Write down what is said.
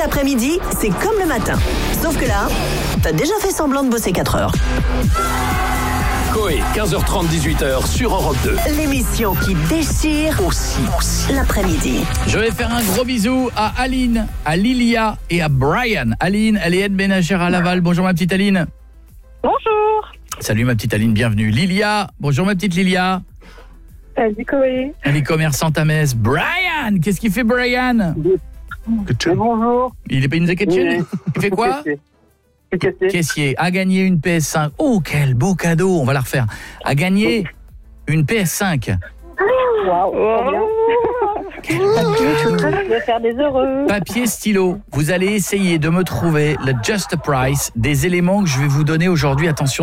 L'après-midi, c'est comme le matin. Sauf que là, t'as déjà fait semblant de bosser 4 heures. Coé, 15h30, 18h sur Europe 2. L'émission qui déchire aussi l'après-midi. Je vais faire un gros bisou à Aline, à Lilia et à Brian. Aline, elle est aide ménagère à Laval. Bonjour ma petite Aline. Bonjour. Salut ma petite Aline, bienvenue. Lilia, bonjour ma petite Lilia. Salut Coé. Elle est commerçante à Metz. Brian, qu'est-ce qu'il fait Brian? Bonjour. Il est pas in the kitchen? Il fait quoi? Caissier. A gagné une PS5. Oh, quel beau cadeau. On va la refaire. A gagné une PS5. Waouh. Je vais faire des heureux. Papier, stylo. Vous allez essayer de me trouver le just price des éléments que je vais vous donner aujourd'hui. Attention.